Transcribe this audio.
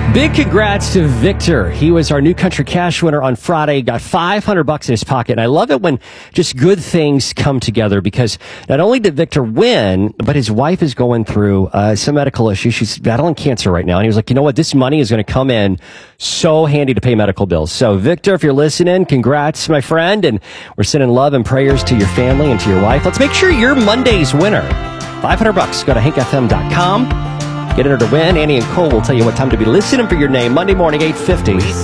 Big congrats to Victor. He was our new Country Cash winner on Friday. Got $500 in his pocket. And I love it when just good things come together, because not only did Victor win, but his wife is going through some medical issues. She's battling cancer right now. And he was like, you know what? This money is going to come in so handy to pay medical bills. So Victor, if you're listening, congrats, my friend. And we're sending love and prayers to your family and to your wife. Let's make sure you're Monday's winner. $500. Go to hankfm.com. Get entered to win. Annie and Cole will tell you what time to be listening for your name Monday morning, 8:50.